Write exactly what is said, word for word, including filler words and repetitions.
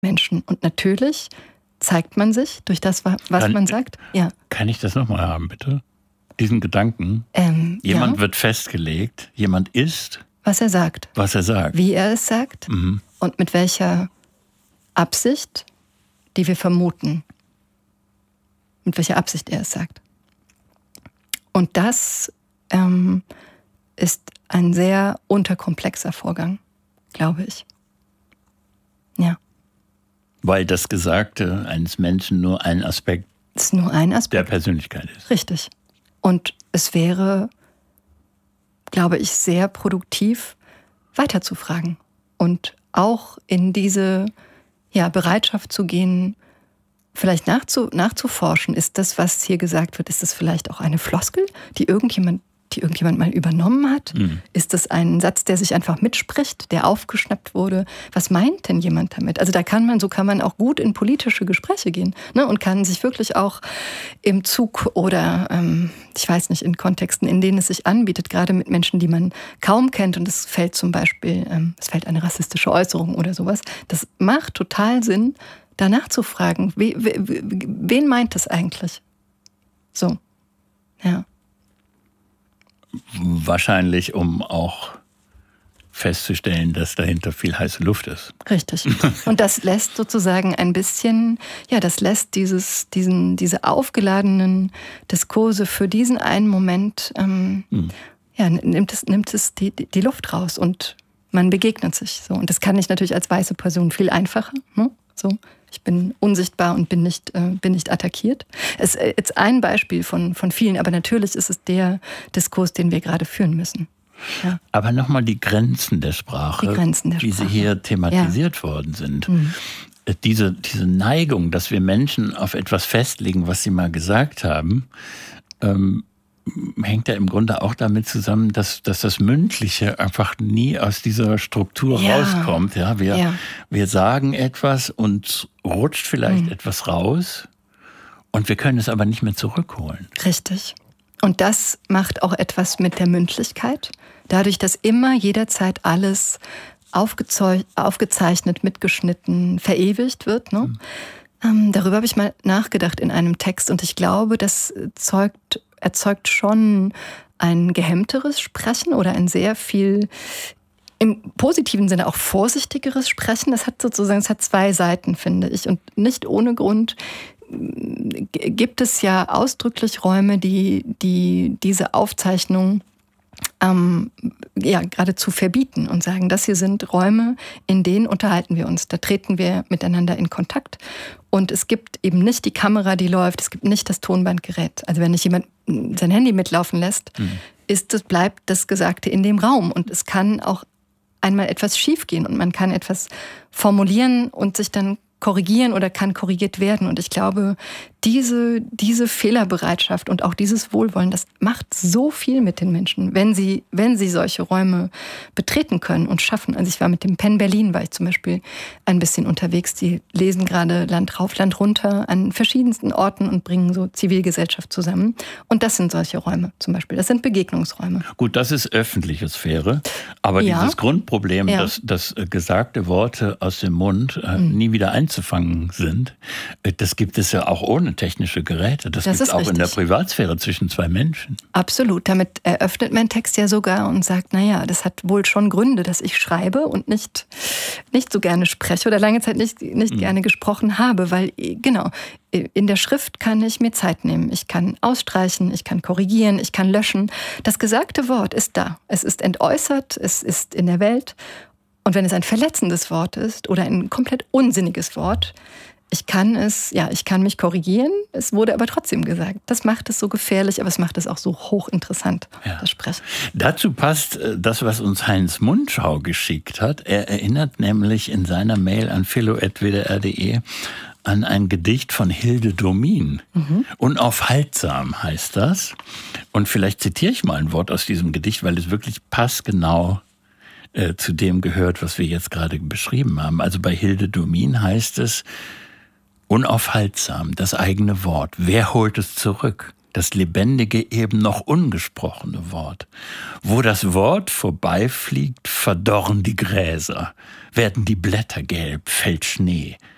Menschen. Und natürlich zeigt man sich durch das, was kann, man sagt. Ja. Kann ich das nochmal haben, bitte? Diesen Gedanken. Ähm, jemand ja. wird festgelegt, jemand ist, was er sagt. Was er sagt. Wie er es sagt mhm. und mit welcher Absicht, die wir vermuten. Mit welcher Absicht er es sagt. Und das ähm, ist ein sehr unterkomplexer Vorgang, glaube ich. Ja. Weil das Gesagte eines Menschen nur ein Aspekt, ist nur ein Aspekt der Persönlichkeit ist. Richtig. Und es wäre, glaube ich, sehr produktiv, weiterzufragen und auch in diese ja, Bereitschaft zu gehen, vielleicht nachzu, nachzuforschen. Ist das, was hier gesagt wird, ist das vielleicht auch eine Floskel, die irgendjemand, die irgendjemand mal übernommen hat? Mhm. Ist das ein Satz, der sich einfach mitspricht, der aufgeschnappt wurde? Was meint denn jemand damit? Also da kann man, so kann man auch gut in politische Gespräche gehen, ne? Und kann sich wirklich auch im Zug oder, ähm, ich weiß nicht, in Kontexten, in denen es sich anbietet, gerade mit Menschen, die man kaum kennt, und es fällt zum Beispiel, ähm, es fällt eine rassistische Äußerung oder sowas, das macht total Sinn, danach zu fragen, we, we, wen meint das eigentlich? So, ja. Wahrscheinlich, um auch festzustellen, dass dahinter viel heiße Luft ist. Richtig. Und das lässt sozusagen ein bisschen, ja, das lässt dieses, diesen, diese aufgeladenen Diskurse für diesen einen Moment, ähm, hm. ja, nimmt es, nimmt es die, die Luft raus und man begegnet sich so. Und das kann ich natürlich als weiße Person viel einfacher, ne? So. Ich bin unsichtbar und bin nicht, äh, bin nicht attackiert. Es ist jetzt ein Beispiel von, von vielen, aber natürlich ist es der Diskurs, den wir gerade führen müssen. Ja. Aber nochmal die Grenzen der Sprache, die Grenzen der wie Sprache. sie hier thematisiert ja. worden sind. Mhm. Diese, diese Neigung, dass wir Menschen auf etwas festlegen, was sie mal gesagt haben, ähm, hängt ja im Grunde auch damit zusammen, dass, dass das Mündliche einfach nie aus dieser Struktur ja. rauskommt. Ja, wir, ja. wir sagen etwas und rutscht vielleicht mhm. etwas raus und wir können es aber nicht mehr zurückholen. Richtig. Und das macht auch etwas mit der Mündlichkeit. Dadurch, dass immer jederzeit alles aufgezeu- aufgezeichnet, mitgeschnitten, verewigt wird. Ne? Mhm. Ähm, darüber habe ich mal nachgedacht in einem Text und ich glaube, das zeugt erzeugt schon ein gehemmteres Sprechen oder ein sehr viel im positiven Sinne auch vorsichtigeres Sprechen. Das hat sozusagen, es hat zwei Seiten, finde ich. Und nicht ohne Grund gibt es ja ausdrücklich Räume, die, die diese Aufzeichnung ähm, ja, geradezu verbieten und sagen, das hier sind Räume, in denen unterhalten wir uns. Da treten wir miteinander in Kontakt. Und es gibt eben nicht die Kamera, die läuft, es gibt nicht das Tonbandgerät. Also wenn nicht jemand sein Handy mitlaufen lässt, mhm. ist das, bleibt das Gesagte in dem Raum. Und es kann auch einmal etwas schiefgehen und man kann etwas formulieren und sich dann korrigieren oder kann korrigiert werden. Und ich glaube, diese, diese Fehlerbereitschaft und auch dieses Wohlwollen, das macht so viel mit den Menschen, wenn sie, wenn sie solche Räume betreten können und schaffen. Also ich war mit dem Penn Berlin, war ich zum Beispiel ein bisschen unterwegs. Die lesen gerade Land rauf, Land runter an verschiedensten Orten und bringen so Zivilgesellschaft zusammen. Und das sind solche Räume zum Beispiel. Das sind Begegnungsräume. Gut, das ist öffentliche Sphäre. Aber ja. dieses Grundproblem, ja. dass, dass gesagte Worte aus dem Mund äh, mhm. nie wieder einzufangen sind, das gibt es ja auch ohne technische Geräte. Das, das gibt es auch richtig. In der Privatsphäre zwischen zwei Menschen. Absolut. Damit eröffnet mein Text ja sogar und sagt, naja, das hat wohl schon Gründe, dass ich schreibe und nicht, nicht so gerne spreche oder lange Zeit nicht, nicht mhm. gerne gesprochen habe, weil, genau, in der Schrift kann ich mir Zeit nehmen. Ich kann ausstreichen, ich kann korrigieren, ich kann löschen. Das gesagte Wort ist da. Es ist entäußert, es ist in der Welt. Und wenn es ein verletzendes Wort ist oder ein komplett unsinniges Wort, ich kann es, ja, ich kann mich korrigieren, es wurde aber trotzdem gesagt. Das macht es so gefährlich, aber es macht es auch so hochinteressant, ja. das Sprechen. Dazu passt das, was uns Heinz Mundschau geschickt hat. Er erinnert nämlich in seiner Mail an philo at w d r punkt d e an ein Gedicht von Hilde Domin. Mhm. Unaufhaltsam heißt das. Und vielleicht zitiere ich mal ein Wort aus diesem Gedicht, weil es wirklich passgenau äh, zu dem gehört, was wir jetzt gerade beschrieben haben. Also bei Hilde Domin heißt es: Unaufhaltsam, das eigene Wort. Wer holt es zurück? Das lebendige, eben noch ungesprochene Wort. Wo das Wort vorbeifliegt, verdorren die Gräser, werden die Blätter gelb, fällt Schnee.